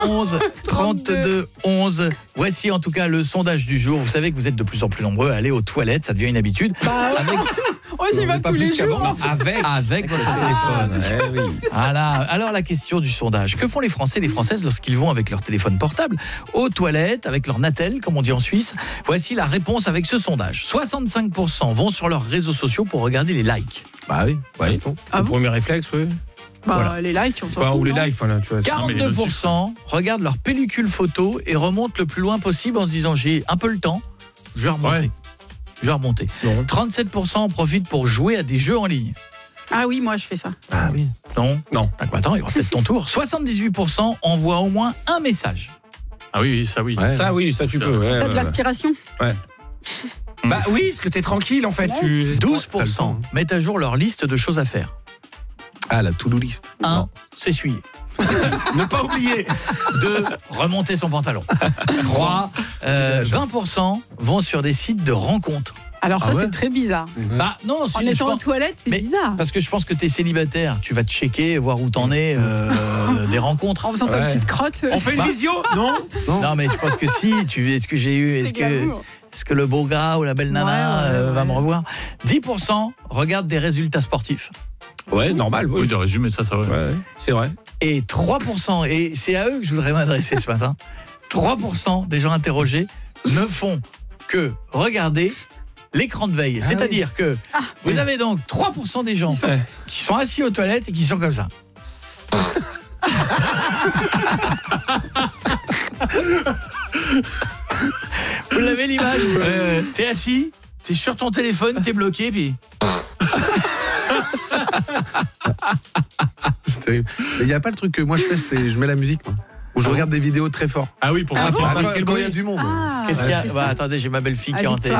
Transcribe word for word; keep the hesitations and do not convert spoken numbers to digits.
onze trente-deux onze. Voici en tout cas le sondage du jour. Vous savez que vous êtes de plus en plus nombreux à aller aux toilettes, ça devient une habitude. Bah, avec... On y va tous les jours. Non, avec, avec votre ah, téléphone. Eh oui. Voilà. Alors la question du sondage. Que font les Français et les Françaises lorsqu'ils vont avec leur téléphone portable aux toilettes, avec leur Natel, comme on dit en Suisse? Voici la réponse avec ce sondage. soixante-cinq pour cent vont sur leurs réseaux sociaux pour regarder les likes. Bah oui, ouais. Ah le bon premier réflexe, oui. Bah, voilà. Les likes, on s'en bah, fout. Ou les non likes, voilà, tu vois. quarante-deux pour cent regardent leur pellicule photo et remontent le plus loin possible en se disant j'ai un peu le temps, je vais remonter. Ouais. Je vais remonter. Non. trente-sept pour cent en profitent pour jouer à des jeux en ligne. Ah oui, moi je fais ça. Ah oui. Non. Non. Attends, il y aura peut-être ton tour. soixante-dix-huit pour cent envoient au moins un message. Ah oui, ça oui. Ouais. Ça oui, ça tu peux. Ouais, T'as ouais, de l'aspiration. Ouais. Bah oui, parce que t'es tranquille en fait. Ouais. Tu... douze pour cent mettent à jour leur liste de choses à faire. Ah, la to-do list. un. S'essuyer. Ne pas oublier. deux. Remonter son pantalon. trois. Euh, vingt pour cent vont sur des sites de rencontres. Alors ça, ah ouais c'est très bizarre. Mmh. Bah non, en étant aux toilettes, c'est bizarre. Parce que je pense que t'es célibataire, tu vas te checker, voir où t'en es, euh, des rencontres. En faisant ta ouais. petite crotte. On fait une visio, non, non Non, mais je pense que si. Tu, est-ce que j'ai eu, est-ce que, est-ce que le beau gars ou la belle nana ouais, ouais, euh, ouais. va me revoir? dix pour cent regardent des résultats sportifs. Ouais, normal. Oui, oui de résumer ça, ça va. Ouais, c'est vrai. Et trois pour cent, et c'est à eux que je voudrais m'adresser ce matin. trois pour cent des gens interrogés ne font que regarder l'écran de veille. Ah C'est-à-dire oui. que ah, vous oui. avez donc trois pour cent des gens ouais. qui sont assis aux toilettes et qui sont comme ça. Vous l'avez l'image euh, T'es assis, t'es sur ton téléphone, t'es bloqué, puis... C'est terrible. Mais il n'y a pas le truc que moi je fais, c'est je mets la musique, moi. Ou je regarde des vidéos très fort. Ah oui, pour ah pas bon qu'il quand il y a du monde. Ah, Qu'est-ce qu'il y a bah, attendez, j'ai ma belle-fille qui est en télé.